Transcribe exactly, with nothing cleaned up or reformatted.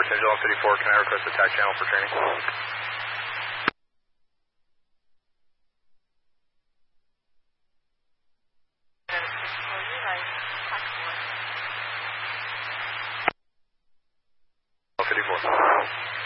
Angel one fifty-four, can I request a tack channel for training? one fifty-four.